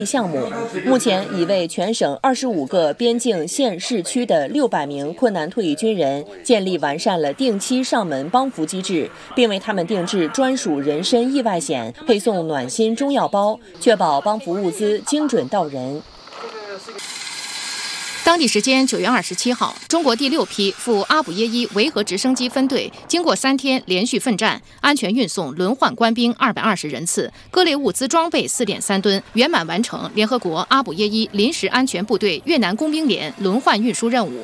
项目目前已为全省25个边境县市区的600名困难退役军人建立完善了定期上门帮扶机制，并为他们定制专属人身意外险，配送暖心中药包，确保帮扶物资精准到人。 当地时间9月27号，中国第6批赴阿卜耶伊维和直升机分队经过3天连续奋战，安全运送轮换官兵220人次，各类物资装备4.3吨，圆满完成联合国阿卜耶伊临时安全部队越南工兵连轮换运输任务。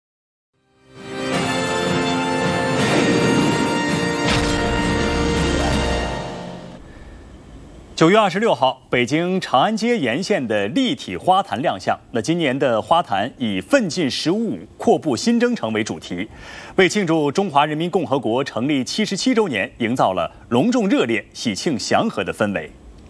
9月26号，北京长安街沿线的立体花坛亮相。那今年的花坛以"奋进15.5，阔步新征程"为主题，为庆祝中华人民共和国成立77周年，营造了隆重热烈、喜庆祥和的氛围。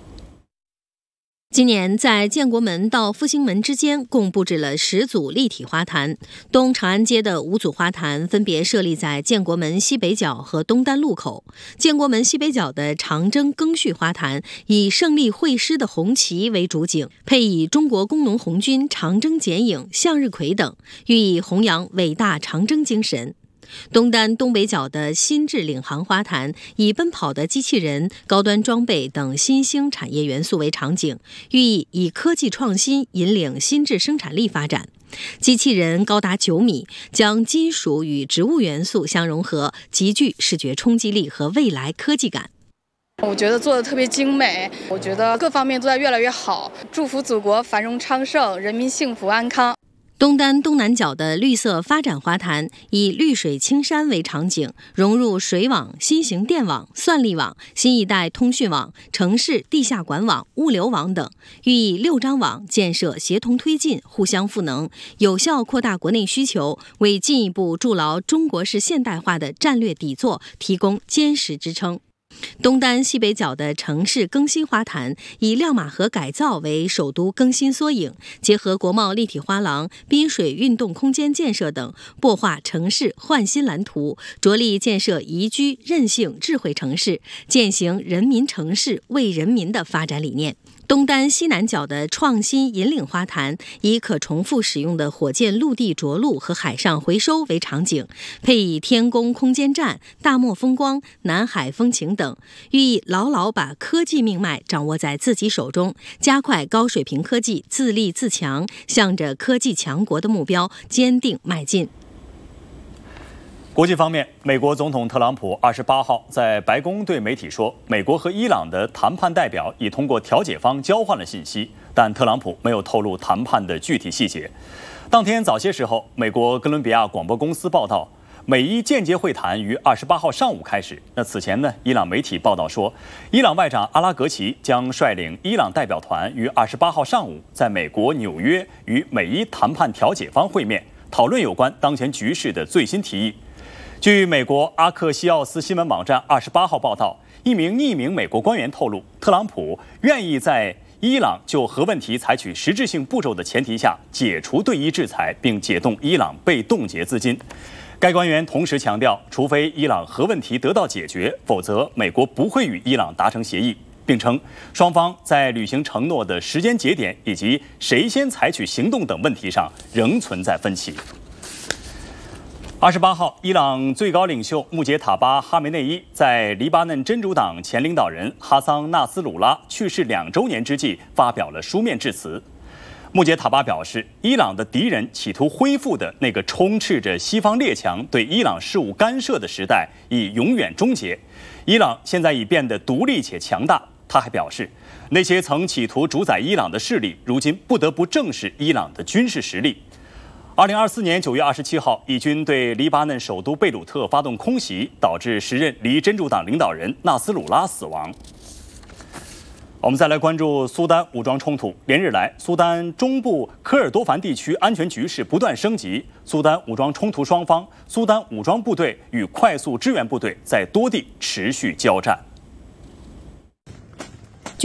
今年在建国门到复兴门之间共布置了10组立体花坛，东长安街的5组花坛分别设立在建国门西北角和东单路口。建国门西北角的长征庚戌花坛以胜利会师的红旗为主景，配以中国工农红军长征剪影、向日葵等，寓意弘扬伟大长征精神。东单东北角的新智领航花坛以奔跑的机器人、高端装备等新兴产业元素为场景，寓意以科技创新引领新智生产力发展。机器人高达9米，将金属与植物元素相融合，极具视觉冲击力和未来科技感。 我觉得做的特别精美，我觉得各方面都在越来越好，祝福祖国繁荣昌盛，人民幸福安康。 东单东南角的绿色发展花坛以绿水青山为场景，融入水网、新型电网、算力网、新一代通讯网、城市地下管网、物流网等，寓意6张网建设协同推进、互相赋能，有效扩大国内需求，为进一步筑牢中国式现代化的战略底座提供坚实支撑。东单西北角的城市更新花坛以亮马河改造为首都更新缩影，结合国贸立体花廊、滨水运动空间建设等，擘画城市焕新蓝图，着力建设宜居、韧性、智慧城市，践行人民城市为人民的发展理念。东单西南角的创新引领花坛以可重复使用的火箭陆地着陆和海上回收为场景，配以天宫空间站、大漠风光、南海风情等，寓意牢牢把科技命脉掌握在自己手中，加快高水平科技自立自强，向着科技强国的目标坚定迈进。 国际方面，美国总统特朗普28号在白宫对媒体说，美国和伊朗的谈判代表已通过调解方交换了信息，但特朗普没有透露谈判的具体细节。当天早些时候，美国哥伦比亚广播公司报道，美伊间接会谈于28号上午开始。那此前呢，伊朗媒体报道说，伊朗外长阿拉格齐将率领伊朗代表团于28号上午在美国纽约与美伊谈判调解方会面，讨论有关当前局势的最新提议。据美国阿克西奥斯新闻网站28号报道，一名匿名美国官员透露，特朗普愿意在伊朗就核问题采取实质性步骤的前提下，解除对伊制裁，并解冻伊朗被冻结资金。该官员同时强调，除非伊朗核问题得到解决，否则美国不会与伊朗达成协议，并称双方在履行承诺的时间节点以及谁先采取行动等问题上仍存在分歧。28号，伊朗最高领袖穆杰塔巴·哈梅内伊在黎巴嫩真主党前领导人哈桑·纳斯鲁拉去世2周年之际发表了书面致辞。穆杰塔巴表示，伊朗的敌人企图恢复的那个充斥着西方列强对伊朗事务干涉的时代已永远终结，伊朗现在已变得独立且强大。他还表示，那些曾企图主宰伊朗的势力，如今不得不正视伊朗的军事实力。2024年9月27号，以军对黎巴嫩首都贝鲁特发动空袭，导致时任黎真主党领导人纳斯鲁拉死亡。我们再来关注苏丹武装冲突。连日来，苏丹中部科尔多凡地区安全局势不断升级，苏丹武装冲突双方、苏丹武装部队与快速支援部队在多地持续交战。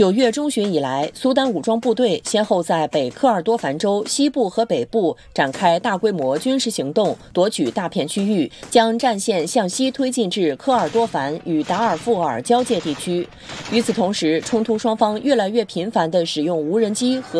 9月中旬以来，苏丹武装部队先后在北科尔多凡州西部和北部展开大规模军事行动，夺取大片区域，将战线向西推进至科尔多凡与达尔富尔交界地区。与此同时，冲突双方越来越频繁地使用无人机和